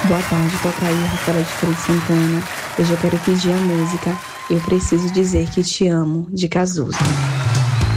Boa tarde, toca aí, Rafaela de Feira de Santana. Hoje eu quero pedir a música Eu Preciso Dizer Que Te Amo, de Cazuza.